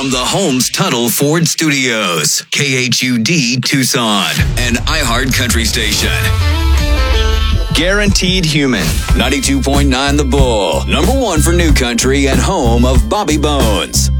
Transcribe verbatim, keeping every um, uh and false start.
From the Holmes Tuttle Ford Studios, K H U D Tucson, an iHeart Country station. Guaranteed Human, ninety-two point nine The Bull, number one for new country and home of Bobby Bones.